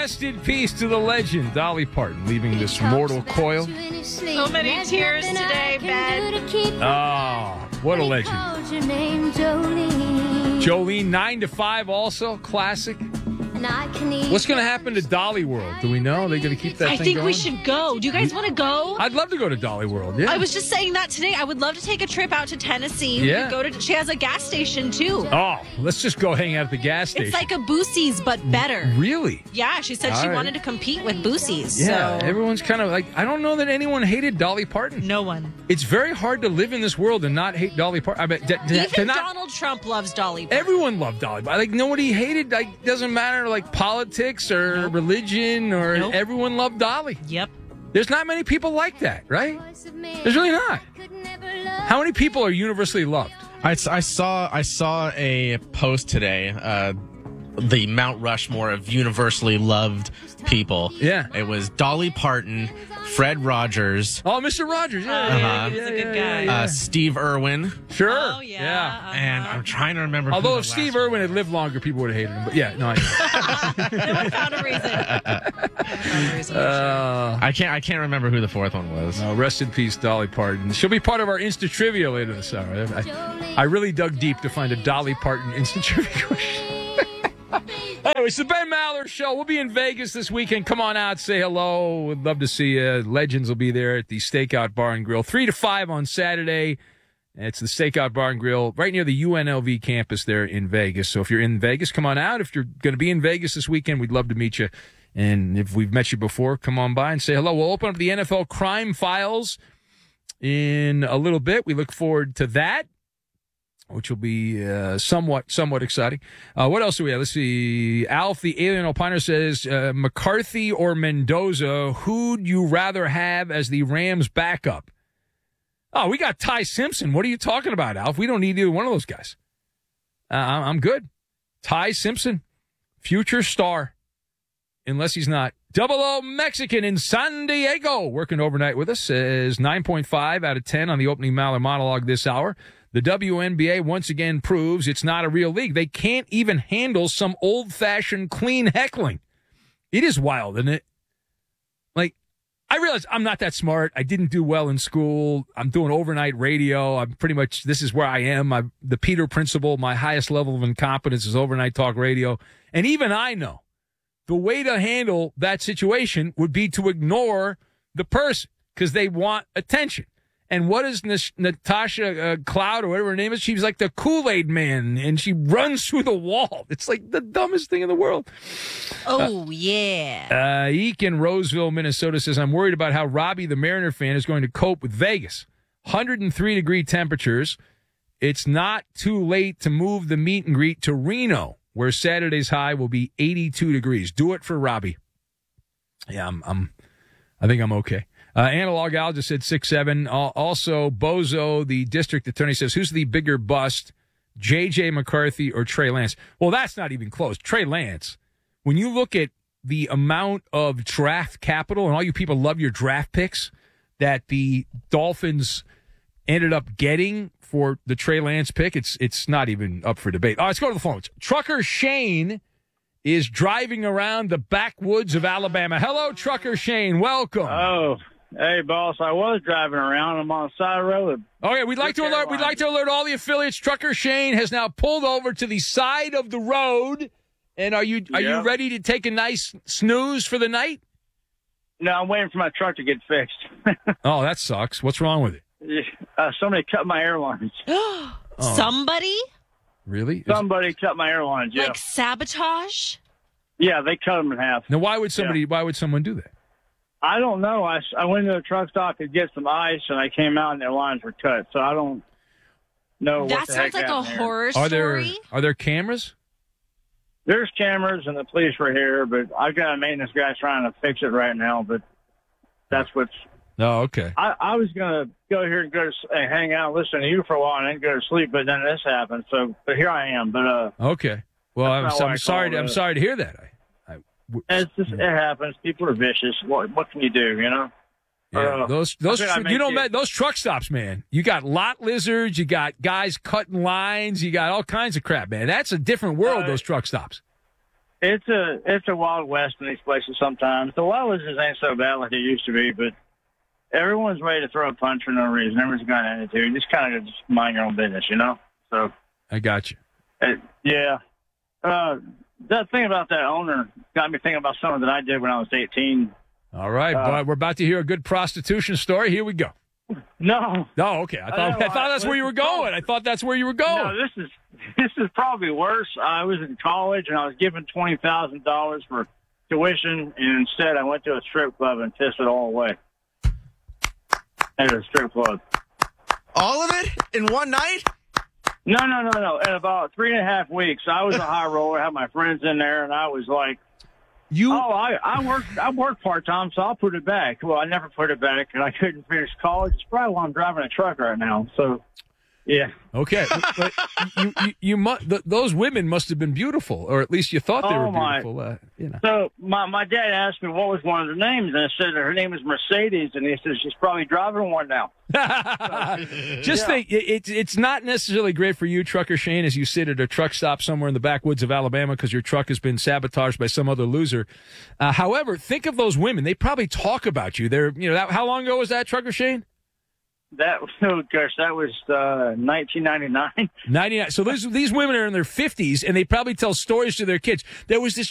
Rest in peace to the legend, Dolly Parton, leaving this mortal coil. So many tears today, Ben. Oh, what a legend. Jolene, 9 to 5 also, classic. What's going to happen to Dolly World? Do we know? Are they going to keep that thing I think going? we should go. Do you guys want to go? I'd love to go to Dolly World, yeah. I was just saying that today. I would love to take a trip out to Tennessee. Yeah. She has a gas station, too. Oh, let's just go hang out at the gas station. It's like a Boosie's, but better. Really? Yeah, she said she wanted to compete with Boosie's. Yeah, so. everyone's kind of like, I don't know that anyone hated Dolly Parton. No one. It's very hard to live in this world and not hate Dolly Parton. I mean, Even Donald Trump loves Dolly Parton. Everyone loved Dolly Parton. Like, nobody hated, like, doesn't matter, like, politics or religion or everyone loved Dolly. Yep. There's not many people like that, right? There's really not. How many people are universally loved? I saw a post today, the Mount Rushmore of universally loved people. Yeah. It was Dolly Parton, Fred Rogers. Oh, Mr. Rogers. Yeah. He was a good guy. Steve Irwin. Sure. Oh, yeah. Uh-huh. And I'm trying to remember. Although who if the Steve last Irwin had lived longer, people would have hated him. But yeah, no, I They would have found a reason. I can't remember who the fourth one was. rest in peace, Dolly Parton. She'll be part of our Insta Trivia later this hour. I really dug deep to find a Dolly Parton Insta Trivia question. Anyway, it's the Ben Maller Show. We'll be in Vegas this weekend. Come on out, say hello. We'd love to see you. Legends will be there at the Stakeout Bar and Grill. 3 to 5 on Saturday. It's the Stakeout Bar and Grill right near the UNLV campus there in Vegas. So if you're in Vegas, come on out. If you're going to be in Vegas this weekend, we'd love to meet you. And if we've met you before, come on by and say hello. We'll open up the NFL Crime Files in a little bit. We look forward to that, which will be somewhat exciting. What else do we have? Let's see. Alf, the Alien Opiner, says, McCarthy or Mendoza, who'd you rather have as the Rams backup? Oh, we got Ty Simpson. What are you talking about, Alf? We don't need either one of those guys. I'm good. Ty Simpson, future star, unless he's not. Double O Mexican in San Diego, working overnight with us, says 9.5 out of 10 on the opening Maller monologue this hour. The WNBA once again proves it's not a real league. They can't even handle some old-fashioned clean heckling. It is wild, isn't it? Like, I realize I'm not that smart. I didn't do well in school. I'm doing overnight radio. I'm pretty much, this is where I am. The Peter Principle, my highest level of incompetence is overnight talk radio. And even I know the way to handle that situation would be to ignore the person because they want attention. And what is Natasha Cloud or whatever her name is? She's like the Kool-Aid man, and she runs through the wall. It's like the dumbest thing in the world. Oh, yeah. Eek in Roseville, Minnesota says, I'm worried about how Robbie, the Mariner fan, is going to cope with Vegas. 103-degree temperatures. It's not too late to move the meet and greet to Reno, where Saturday's high will be 82 degrees. Do it for Robbie. Yeah, I think I'm okay. Analog Al just said 6'7". Also, Bozo, the district attorney, says, who's the bigger bust, J.J. McCarthy or Trey Lance? Well, that's not even close. Trey Lance, when you look at the amount of draft capital, and all you people love your draft picks, that the Dolphins ended up getting for the Trey Lance pick, it's not even up for debate. All right, let's go to the phones. Trucker Shane is driving around the backwoods of Alabama. Hello, Trucker Shane. Welcome. Oh, hey, boss. I was driving around. I'm on the side of the road. Okay, we'd like to alert all the affiliates. Trucker Shane has now pulled over to the side of the road. And are you ready to take a nice snooze for the night? No, I'm waiting for my truck to get fixed. Oh, that sucks. What's wrong with it? Somebody cut my air lines. Somebody? Really? Somebody cut my air lines, yeah. Like sabotage? Yeah, they cut them in half. Now, why would someone do that? I don't know. I went to the truck stop to get some ice, and I came out, and their lines were cut. So I don't know That what the heck sounds like a happened horror Are story. there cameras? There's cameras, and the police were here, but I've got a maintenance guy trying to fix it right now, but that's what's... Oh, okay. I was going to go here and hang out and listen to you for a while and then go to sleep, but then this happened. So, but here I am. But okay. Well, I'm sorry. I'm sorry to hear that. It happens. People are vicious. What can you do? You know. Yeah, those truck stops, man. You got lot lizards. You got guys cutting lines. You got all kinds of crap, man. That's a different world. Those truck stops. It's a Wild West in these places sometimes. The Wild West ain't so bad like it used to be, but everyone's ready to throw a punch for no reason. Everyone's got an attitude. Just kind of just mind your own business, you know? So I got you. Yeah. That thing about that owner got me thinking about something that I did when I was 18. All right, but we're about to hear a good prostitution story. Here we go. No. Oh, okay. I thought that's where you were going. I thought that's where you were going. No, this is probably worse. I was in college and I was given $20,000 for tuition, and instead I went to a strip club and pissed it all away. At a strip club. All of it in one night? No. In about 3.5 weeks, I was a high roller. I had my friends in there, and I was like, I work part-time, so I'll put it back. Well, I never put it back, and I couldn't finish college. It's probably why I'm driving a truck right now. So, yeah. Okay. But those women must have been beautiful, or at least you thought they were beautiful. So my dad asked me what was one of their names, and I said her name is Mercedes, and he says she's probably driving one now. Think it's not necessarily great for you, Trucker Shane, as you sit at a truck stop somewhere in the backwoods of Alabama because your truck has been sabotaged by some other loser. However, think of those women; they probably talk about you. How long ago was that, Trucker Shane? That was 1999. 99. So these women are in their 50s, and they probably tell stories to their kids. There was this